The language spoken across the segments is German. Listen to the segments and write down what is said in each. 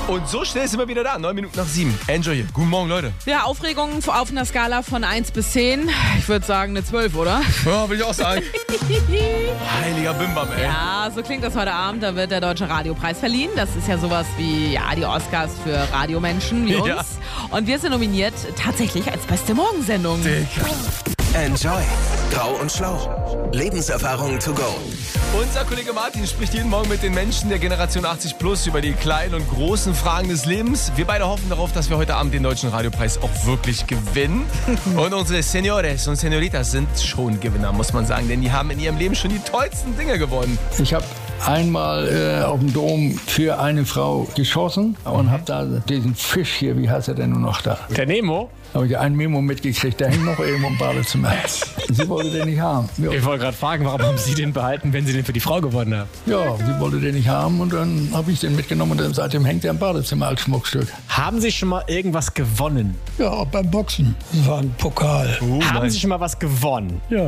Und so schnell sind wir wieder da. 9 Minuten nach 7. Enjoy hier. Guten Morgen, Leute. Ja, Aufregung auf einer Skala von 1 bis 10. Ich würde sagen eine 12, oder? Ja, will ich auch sagen. Heiliger Bimbam, ey. Ja, so klingt das heute Abend. Da wird der Deutsche Radiopreis verliehen. Das ist ja sowas wie die Oscars für Radiomenschen wie uns. Ja. Und wir sind nominiert tatsächlich als beste Morgensendung. Enjoy. Grau und Schlau. Lebenserfahrung to go. Unser Kollege Martin spricht jeden Morgen mit den Menschen der Generation 80 Plus über die kleinen und großen Fragen des Lebens. Wir beide hoffen darauf, dass wir heute Abend den Deutschen Radiopreis auch wirklich gewinnen. Und unsere Senores und Senoritas sind schon Gewinner, muss man sagen. Denn die haben in ihrem Leben schon die tollsten Dinge gewonnen. Ich habe einmal auf dem Dom für eine Frau geschossen und habe da diesen Fisch hier, wie heißt er denn nur noch da? Der Nemo? Habe ich einen Memo mitgekriegt, der hängt noch irgendwo im Badezimmer. Sie wollte den nicht haben. Ja, Ich wollte gerade fragen, warum haben Sie den behalten, wenn Sie den für die Frau gewonnen haben? ja, sie wollte den nicht haben und dann habe ich den mitgenommen und seitdem hängt er im Badezimmer als Schmuckstück. Haben Sie schon mal irgendwas gewonnen? Ja, beim Boxen. Das war ein Pokal. Haben Sie schon mal was gewonnen? Ja,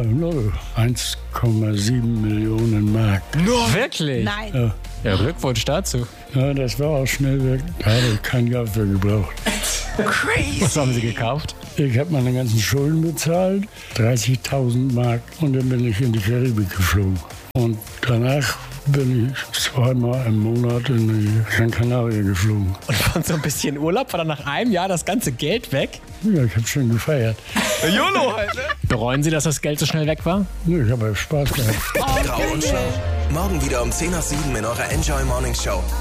1,7 Millionen Mark. Wirklich? Nein. Ja, Glückwunsch dazu. Ja, das war auch schnell weg. Da habe ich kein Geld für gebraucht. Was haben Sie gekauft? Ich habe meine ganzen Schulden bezahlt, 30.000 Mark. Und dann bin ich in die Karibik geflogen. Und danach bin ich zweimal im Monat in die Gran Canaria geflogen. Und so ein bisschen Urlaub, war dann nach einem Jahr das ganze Geld weg? Ja, ich habe schön gefeiert. YOLO halt, ne? Bereuen Sie, dass das Geld so schnell weg war? Nee, ich habe Spaß gehabt. Grau und Schlau. Morgen wieder um 10 nach 7 in eurer Enjoy Morning Show.